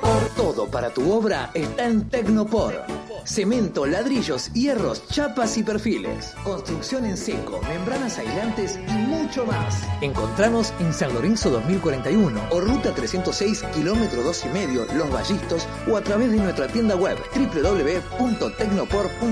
Todo para tu obra está en Tecnopor. Cemento, ladrillos, hierros, chapas y perfiles. Construcción en seco, membranas aislantes y mucho más. Encontranos en San Lorenzo 2041 o Ruta 306, kilómetro 2,5, Los Vallistos, o a través de nuestra tienda web www.tecnopor.com.